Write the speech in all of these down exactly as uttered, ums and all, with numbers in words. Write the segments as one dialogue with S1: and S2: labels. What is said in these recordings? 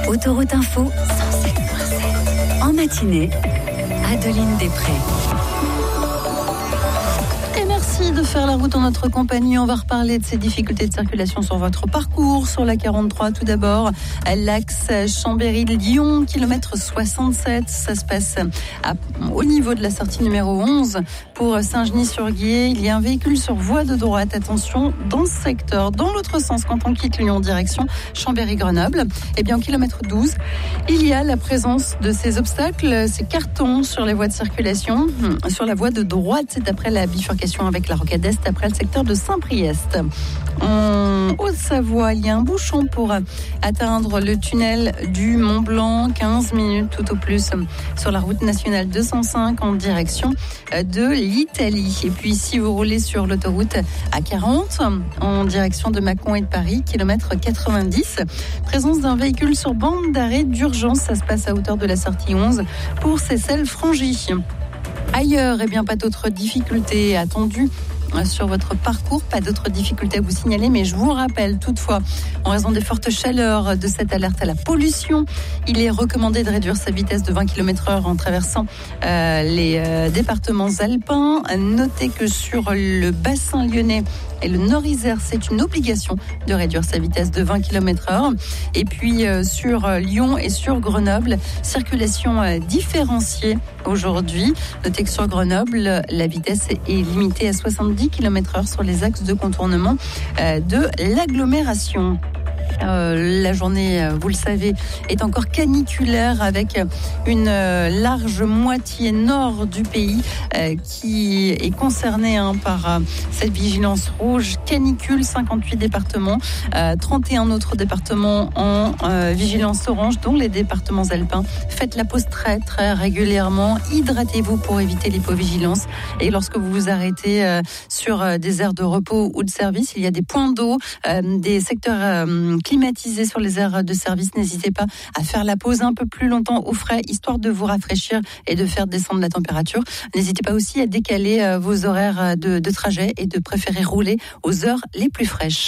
S1: Autoroute Info, cent sept virgule sept. En matinée, Adeline Després.
S2: Et merci de faire la route en notre compagnie. On va reparler de ces difficultés de circulation sur votre parcours, sur la quarante-trois tout d'abord. L'axe Chambéry-Lyon, kilomètre soixante-sept. Ça se passe à, au niveau de la sortie numéro onze. Pour Saint-Genis-sur-Guiers, il y a un véhicule sur voie de droite. Attention, dans ce secteur. Dans l'autre sens, quand on quitte Lyon, direction Chambéry-Grenoble, eh bien, au kilomètre douze, il y a la présence de ces obstacles, ces cartons sur les voies de circulation. Sur la voie de droite, c'est après la bifurcation avec la Rocade Est, après le secteur de Saint-Priest. En Haute-Savoie, il y a un bouchon pour atteindre le tunnel du Mont-Blanc, quinze minutes tout au plus sur la route nationale deux cent cinq en direction de l'Italie. Et puis si vous roulez sur l'autoroute A quarante en direction de Mâcon et de Paris, kilomètre quatre-vingt-dix, présence d'un véhicule sur bande d'arrêt d'urgence, ça se passe à hauteur de la sortie onze pour Seyssel-Frangy. Ailleurs, eh bien, pas d'autres difficultés attendues sur votre parcours, pas d'autres difficultés à vous signaler, mais je vous rappelle toutefois, en raison des fortes chaleurs de cette alerte à la pollution, il est recommandé de réduire sa vitesse de vingt kilomètres heure en traversant euh, les euh, départements alpins. Notez que sur le bassin lyonnais et le Nord-Isère, c'est une obligation de réduire sa vitesse de vingt kilomètres heure. Et puis euh, sur Lyon et sur Grenoble, circulation euh, différenciée aujourd'hui. Notez que sur Grenoble, la vitesse est limitée à soixante-dix kilomètres heure sur les axes de contournement euh, de l'agglomération. Euh, la journée, vous le savez, est encore caniculaire avec une euh, large moitié nord du pays euh, qui est concernée hein, par euh, cette vigilance rouge canicule. cinquante-huit départements, euh, trente et un autres départements en euh, vigilance orange, dont les départements alpins. Faites la pause très très régulièrement. Hydratez-vous pour éviter l'hypovigilance. Et lorsque vous vous arrêtez euh, sur euh, des aires de repos ou de service, il y a des points d'eau, euh, des secteurs euh, climatisés sur les aires de service. N'hésitez pas à faire la pause un peu plus longtemps au frais, histoire de vous rafraîchir et de faire descendre la température. N'hésitez pas aussi à décaler euh, vos horaires de, de trajet et de préférer rouler aux heures les plus fraîches.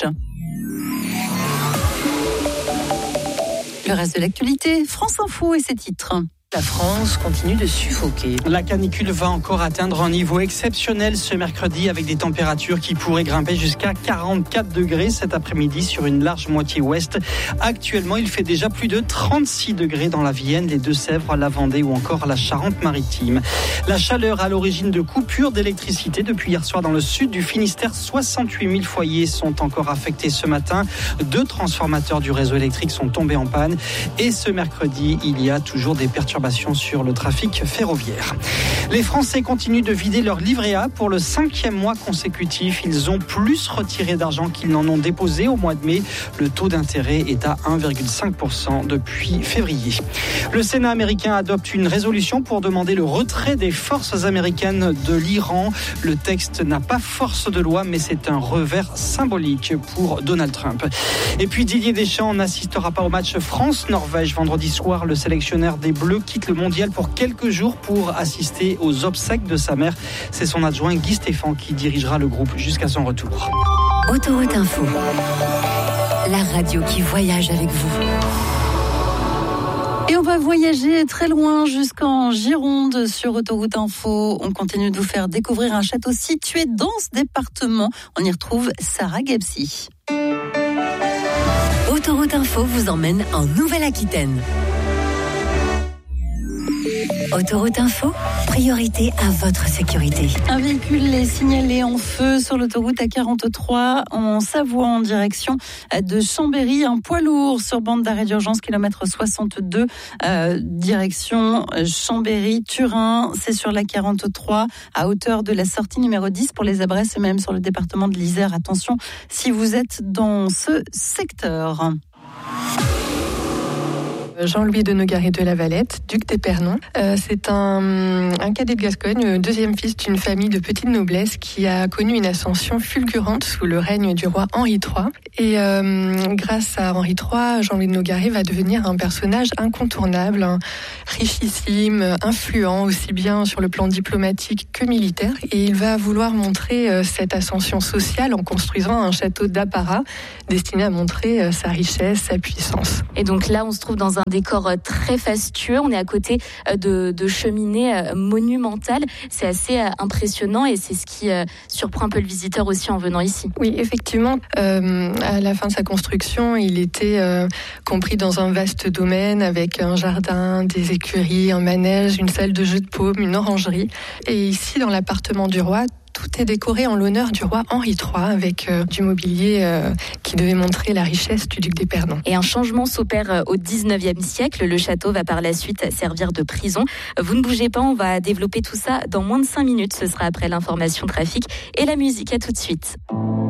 S2: Le reste de l'actualité, France Info et ses titres.
S3: La France continue de suffoquer. La canicule va encore atteindre un niveau exceptionnel ce mercredi avec des températures qui pourraient grimper jusqu'à quarante-quatre degrés cet après-midi sur une large moitié ouest. Actuellement, il fait déjà plus de trente-six degrés dans la Vienne, les Deux-Sèvres, la Vendée ou encore la Charente-Maritime. La chaleur à l'origine de coupures d'électricité depuis hier soir dans le sud du Finistère. soixante-huit mille foyers sont encore affectés ce matin. Deux transformateurs du réseau électrique sont tombés en panne. Et ce mercredi, il y a toujours des perturbations sur le trafic ferroviaire. Les Français continuent de vider leur livret A pour le cinquième mois consécutif. Ils ont plus retiré d'argent qu'ils n'en ont déposé au mois de mai. Le taux d'intérêt est à un virgule cinq pour cent depuis février. Le Sénat américain adopte une résolution pour demander le retrait des forces américaines de l'Iran. Le texte n'a pas force de loi, mais c'est un revers symbolique pour Donald Trump. Et puis Didier Deschamps n'assistera pas au match France-Norvège vendredi soir. Le sélectionneur des Bleus quitte le mondial pour quelques jours pour assister aux obsèques de sa mère. C'est son adjoint Guy Stéphane qui dirigera le groupe jusqu'à son retour.
S1: Autoroute Info, la radio qui voyage avec vous.
S2: Et on va voyager très loin jusqu'en Gironde sur Autoroute Info. On continue de vous faire découvrir un château situé dans ce département. On y retrouve Sarah Gabsi.
S1: Autoroute Info vous emmène en Nouvelle-Aquitaine. Autoroute Info, priorité à votre sécurité.
S2: Un véhicule est signalé en feu sur l'autoroute A quarante-trois en Savoie en direction de Chambéry. Un poids lourd sur bande d'arrêt d'urgence, kilomètre soixante-deux, euh, direction Chambéry-Turin. C'est sur la quarante-trois à hauteur de la sortie numéro dix pour les Abresse et même sur le département de l'Isère. Attention si vous êtes dans ce secteur.
S4: Jean-Louis de Nogaret de la Valette, duc d'Épernon. Euh, c'est un, un cadet de Gascogne, deuxième fils d'une famille de petite noblesse qui a connu une ascension fulgurante sous le règne du roi Henri trois. Et euh, grâce à Henri trois, Jean-Louis de Nogaret va devenir un personnage incontournable, hein, richissime, influent, aussi bien sur le plan diplomatique que militaire. Et il va vouloir montrer euh, cette ascension sociale en construisant un château d'apparat destiné à montrer euh, sa richesse, sa puissance.
S5: Et donc là, on se trouve dans un décor très fastueux. On est à côté de, de cheminées monumentales. C'est assez impressionnant et c'est ce qui surprend un peu le visiteur aussi en venant ici.
S4: Oui, effectivement. Euh, à la fin de sa construction, il était euh, compris dans un vaste domaine avec un jardin, des écuries, un manège, une salle de jeux de paume, une orangerie. Et ici, dans l'appartement du roi, tout est décoré en l'honneur du roi Henri trois avec euh, du mobilier euh, qui devait montrer la richesse du duc d'Épernon.
S5: Et un changement s'opère au dix-neuvième siècle. Le château va par la suite servir de prison. Vous ne bougez pas, on va développer tout ça dans moins de cinq minutes. Ce sera après l'information trafic et la musique. À tout de suite.